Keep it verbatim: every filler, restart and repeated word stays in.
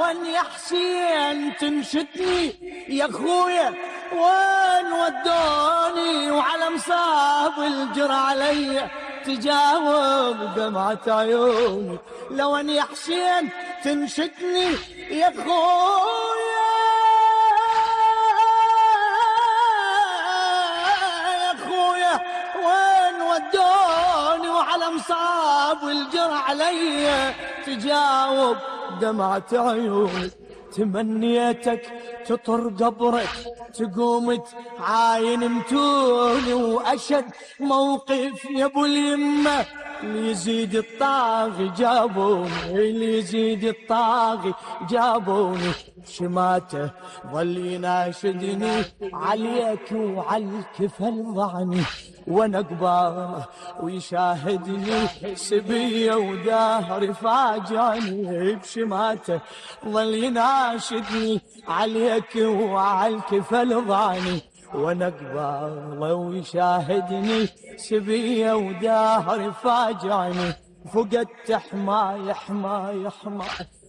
وين يا حسين تنشدني يا خويا وين ودوني وعلى مصاب الجرى علي تجاوب دمعة عيوني لوين يا حسين تنشدني يا خويا يا خويا وين ودوني وعلى مصاب الجرى علي تجاوب دمعة عيوني تمنيتك تطر قبرك تقوم تعاين متوني وأشد موقف يا ابو اليمة اللي يزيد الطاغي جابوني اللي يزيد الطاغي جابوني شماته ظل يناشدني عليك وعالكفل ضعني وانا قباره ويشاهدني سبيه ودهري فاجعني بشماته ظل يناشدني عليك وعالكفل ضعني وانا قباره ويشاهدني سبيه ودهري فاجعني فقدت حماي حماي حماي